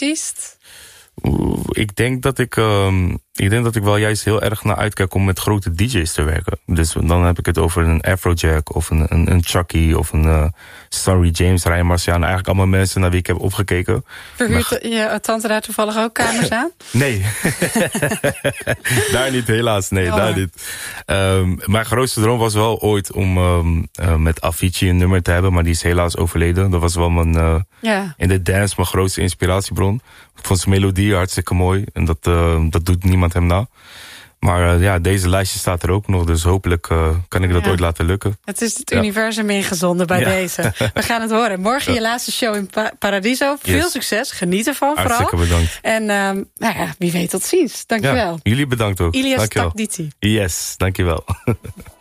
artiest? Ik denk dat ik wel juist heel erg naar uitkijk om met grote DJ's te werken. Dus dan heb ik het over een Afrojack of een Chucky of een Sorry James, Ryan Marciano. Eigenlijk allemaal mensen naar wie ik heb opgekeken. Verhuurt je tante daar toevallig ook kamers aan? Nee, daar niet helaas. Nee, daar niet. Mijn grootste droom was wel ooit om met Avicii een nummer te hebben, maar die is helaas overleden. Dat was wel in de dance mijn grootste inspiratiebron. Ik vond zijn melodie hartstikke mooi en dat doet niemand hem na. Maar deze lijstje staat er ook nog, dus hopelijk kan ik dat ooit laten lukken. Het is het universum ingezonden bij deze. We gaan het horen. Morgen je laatste show in Paradiso. Veel succes, geniet ervan vooral. Hartstikke bedankt. En wie weet tot ziens. Dankjewel. Jullie bedankt ook. Ilias Takditi. Yes, dankjewel.